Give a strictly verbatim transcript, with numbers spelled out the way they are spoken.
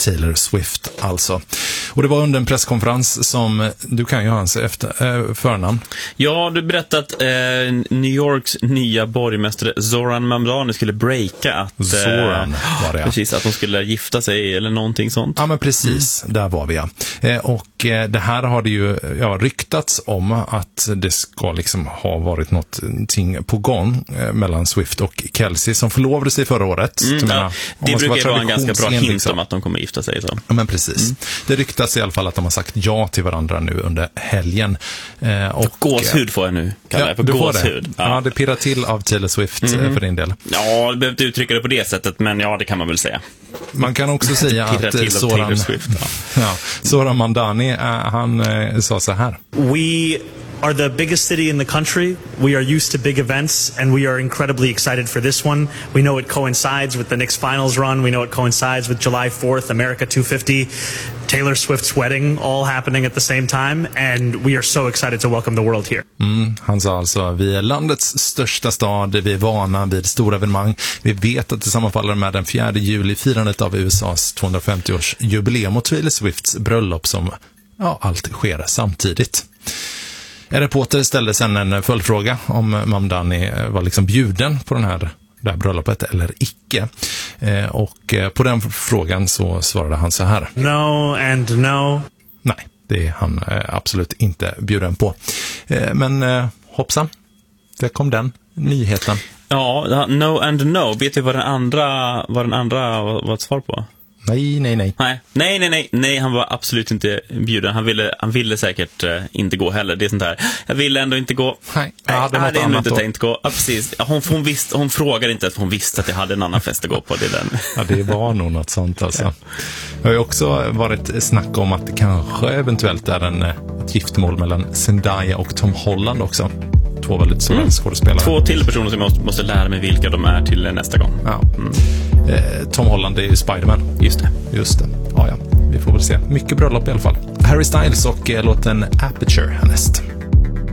Taylor Swift alltså. Och det var under en presskonferens som du kan ju ha hans efter, äh, förnamn. Ja, du berättade att eh, New Yorks nya borgmästare Zoran Mamdani skulle breaka att, Zoran eh, var det, ja. Precis, att de skulle gifta sig eller någonting sånt. Ja, men precis, mm. där var vi, ja. Eh, och eh, det här har det ju ja, ryktats om att det ska liksom ha varit någonting på gång eh, mellan Swift och Kelce som förlovade sig förra året. Mm, menar, ja, det brukar vara en ganska bra hint liksom. om att de kommer gifta sig. Så. Ja, men precis. Mm. Det ryktas i alla fall att de har sagt ja till varandra nu under helgen. Eh, och, gåshud får jag nu kalla ja, det för gåshud. Det. Ja. ja, det pirrar till av Taylor Swift mm. för din del. Ja, du behöver inte uttrycka det på det sättet, men ja, det kan man väl säga. Man kan också säga att Zoran, Swift, ja. ja, Zoran Mamdani, han eh, sa så här. We are the biggest city in the country. We are used to big events, and we are incredibly excited for this one. We know it coincides with the Knicks finals run. We know it coincides with July fourth, America two fifty, Taylor Swift's wedding, all happening at the same time, and we are so excited to welcome the world here. Mm, han sa alltså, vi är landets största stad, vi är vana vid stora evenemang. Vi vet att det sammanfaller med den fjärde juli, firandet av U S A:s tvåhundrafemtio-årsjubileum och Taylor Swifts bröllop som, ja, allt sker samtidigt. En reporter ställde sedan en följdfråga om Mamdani var liksom bjuden på den här, det här bröllopet eller icke. Eh, och eh, på den frågan så svarade han så här. No and no. Nej, det är han eh, absolut inte bjuden på. Eh, men eh, hoppsan, det kom den nyheten. Ja, no and no. Vet du vad den andra, vad den andra var, var ett svar på? Nej, nej, nej. Nej, nej, nej, nej, nej, han var absolut inte bjuden. Han ville, han ville säkert uh, inte gå heller. Det är sånt här, jag ville ändå inte gå. Nej, jag hade nej, något hade annat inte tänkt gå. Ja, precis. Hon, hon, visste, hon frågade inte att hon visste att jag hade en annan fest att gå på. Det, den. Ja, det var nog något sånt alltså. Det har ju också varit snack om att det kanske eventuellt är en, ett giftmål mellan Zendaya och Tom Holland också. Två väldigt stora mm. skådespelare. Två till personer som jag måste, måste lära mig vilka de är till nästa gång. Ja. Mm. Eh, Tom Holland är ju Spider-Man. Just det. Just det. Ja, ja. Vi får väl se. Mycket bröllop i alla fall. Harry Styles och eh, låten Aperture härnäst.